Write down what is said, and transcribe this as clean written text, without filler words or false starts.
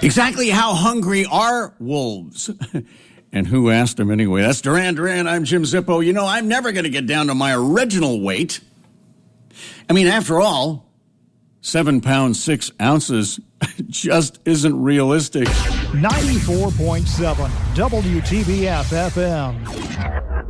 Exactly how hungry are wolves? And who asked him anyway? That's Duran Duran. I'm Jim Zippo. You know, I'm never going to get down to my original weight. I mean, after all, 7 pounds, 6 ounces just isn't realistic. 94.7 WTBF FM.